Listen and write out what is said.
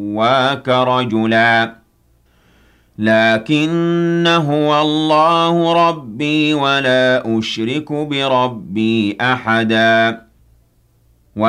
سواك رجلا لكن هو الله ربي ولا أشرك بربي أحدا